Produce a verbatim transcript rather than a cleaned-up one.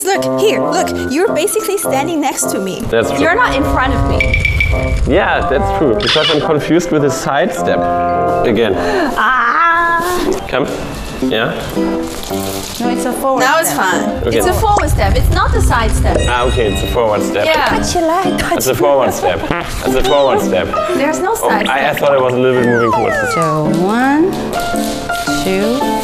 Look, here, look, you're basically standing next to me. That's true. You're not in front of me. Yeah, that's true. Because I'm confused with the side step. Again. Ah! Come. Yeah. No, it's a forward Now step. it's fine. Okay. It's a forward step. It's not a side step. Ah, okay, it's a forward step. Yeah. Touch your leg, touch It's a forward step. It's a forward step. There's no Oh, side I, I step. thought I was a little bit moving towards this. So one, two,